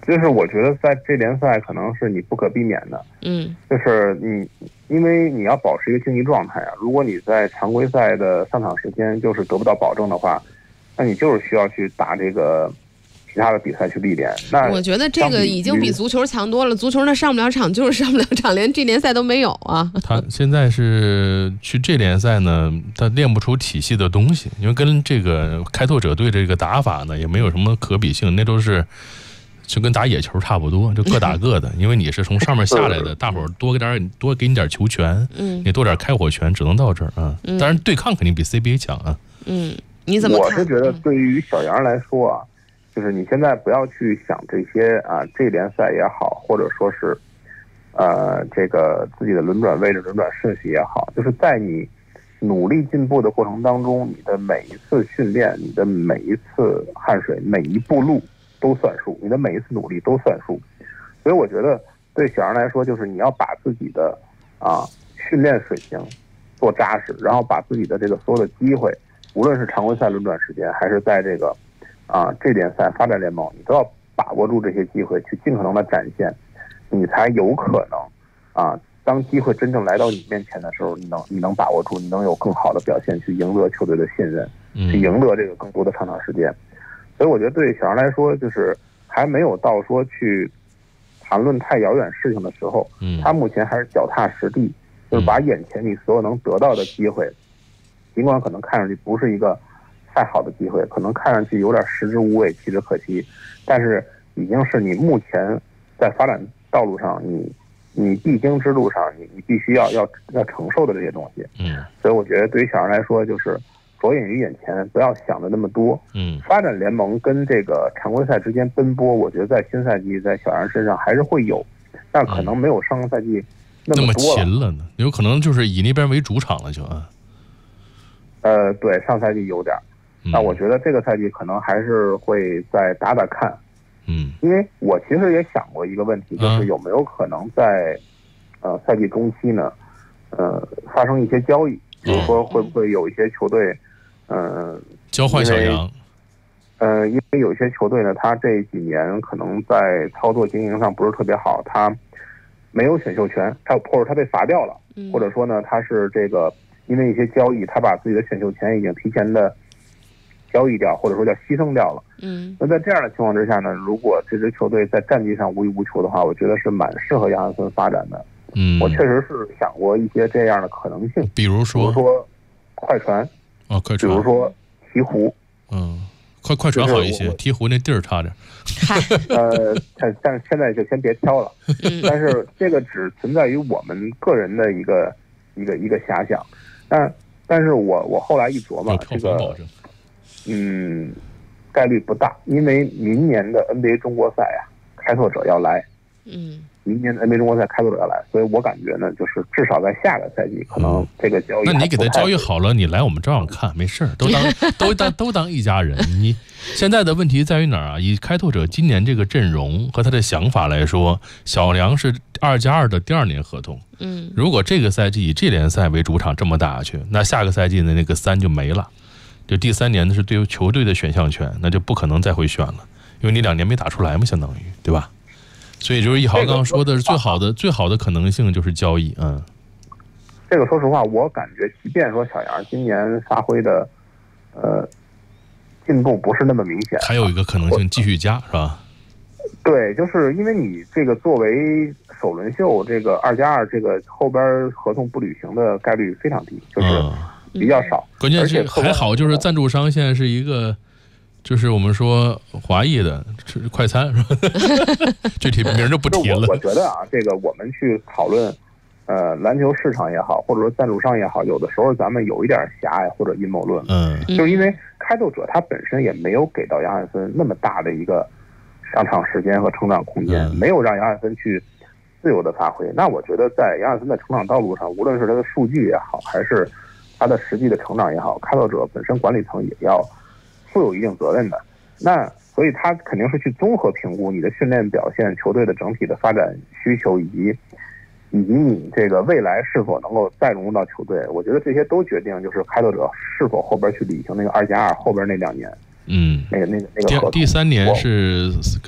就是我觉得在这联赛可能是你不可避免的，就是因为你要保持一个竞技状态啊。如果你在常规赛的上场时间就是得不到保证的话，那你就是需要去打这个其他的比赛去历练。那我觉得这个已经比足球强多了，足球那上不了场就是上不了场，连这联赛都没有啊。 他现在是去这联赛呢，他练不出体系的东西，因为跟这个开拓者队这个打法呢也没有什么可比性，那都是就跟打野球差不多，就各打各的。因为你是从上面下来的，大伙儿多给你点球权，你多点开火权，只能到这儿啊。当然对抗肯定比 CBA 强啊。 你怎么看？ 我是觉得对于小杨来说啊，就是你现在不要去想这些啊，这联赛也好，或者说是这个自己的轮转位置、轮转顺序也好，就是在你努力进步的过程当中，你的每一次训练、你的每一次汗水、每一步路都算数，你的每一次努力都算数。所以我觉得对小杨来说，就是你要把自己的训练水平做扎实，然后把自己的这个所有的机会，无论是常规赛轮转时间，还是在这个这联赛发展联盟，你都要把握住这些机会，去尽可能的展现，你才有可能当机会真正来到你面前的时候，你能把握住，你能有更好的表现，去赢得球队的信任，去赢得这个更多的上场时间。所以我觉得对小杨来说，就是还没有到说去谈论太遥远事情的时候，他目前还是脚踏实地，就是把眼前你所有能得到的机会，尽管可能看上去不是一个太好的机会，可能看上去有点食之无味弃之可惜，但是已经是你目前在发展道路上你必经之路上你必须要承受的这些东西。所以我觉得对于小杨来说，就是着眼于眼前，不要想的那么多。发展联盟跟这个常规赛之间奔波，我觉得在新赛季在小杨身上还是会有，但可能没有上个赛季那么多勤了呢，有可能就是以那边为主场了就对，上赛季有点，那我觉得这个赛季可能还是会再打打看。因为我其实也想过一个问题，就是有没有可能在赛季中期呢，发生一些交易，比如说会不会有一些球队交换小杨？ 因为有一些球队呢，他这几年可能在操作经营上不是特别好，他没有选秀权，或者他被罚掉了，或者说呢，他是这个因为一些交易，他把自己的选秀权已经提前的交易掉，或者说叫牺牲掉了。那在这样的情况之下呢，如果这支球队在战绩上无欲无求的话，我觉得是蛮适合杨汉森发展的。我确实是想过一些这样的可能性， 比如说快船， 快船， 比如说鹈鹕， 快船好一些，鹈鹕那地儿差点。 但是现在就先别挑了。但是这个只存在于我们个人的一个遐想。但是我后来一琢磨，这个概率不大，因为明年的 NBA 中国赛开拓者要来。明年的 NBA 中国赛开拓者要来，所以我感觉呢，就是至少在下个赛季，可能这个交易。 那你给他交易好了，你来我们这样看没事，都当一家人。你现在的问题在于哪儿啊？以开拓者今年这个阵容和他的想法来说，小梁是2+2的第2年合同。如果这个赛季以这联赛为主场这么打下去，那下个赛季的那个3就没了，就第3年的是对于球队的选项权，那就不可能再回选了，因为你2年没打出来嘛，相当于对吧？所以就是一豪刚刚说的是最好的可能性就是交易。 这个说实话，我感觉即便说小杨今年发挥的进步不是那么明显， 还有一个可能性继续加，是吧？ 对，就是因为你这个作为首轮秀这个2+2这个后边合同不履行的概率非常低，就是比较少。 关键是还好，就是赞助商现在是一个。就是我们说华裔的吃快餐是吧？具体名就不提了。 我觉得这个我们去讨论，篮球市场也好，或者说赞助商也好，有的时候咱们有一点狭隘或者阴谋论。就是因为开拓者他本身也没有给到杨汉森那么大的一个上场时间和成长空间，没有让杨汉森去自由的发挥。那我觉得在杨汉森的成长道路上，无论是他的数据也好，还是他的实际的成长也好，开拓者本身管理层也要负有一定责任的。那所以他肯定是去综合评估你的训练表现、球队的整体的发展需求，以及你这个未来是否能够再融入到球队。我觉得这些都决定就是开拓者是否后边去履行那个2+2后边那2年，那个合同。 第3年是